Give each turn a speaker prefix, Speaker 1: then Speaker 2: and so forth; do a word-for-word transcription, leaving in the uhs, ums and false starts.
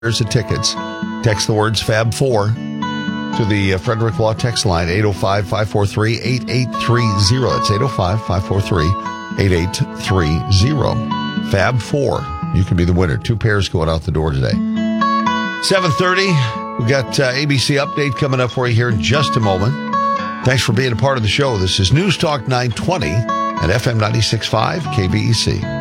Speaker 1: There's the tickets. Text the words Fab four to the uh, Frederick Law text line, eight oh five, five four three, eight eight three oh. It's eight oh five, five four three, eight eight three oh. Fab four. You can be the winner. Two pairs going out the door today. seven thirty. We got uh, A B C Update coming up for you here in just a moment. Thanks for being a part of the show. This is News Talk nine twenty at F M ninety-six point five K B E C.